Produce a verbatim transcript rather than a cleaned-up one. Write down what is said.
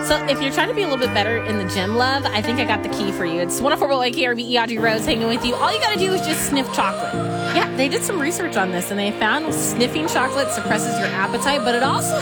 So if you're trying to be a little bit better in the gym, love, I think I got the key for you. It's one oh four point one K R B E, Audrey Rose hanging with you. All you got to do is just sniff chocolate. Yeah, they did some research on this, and they found sniffing chocolate suppresses your appetite, but it also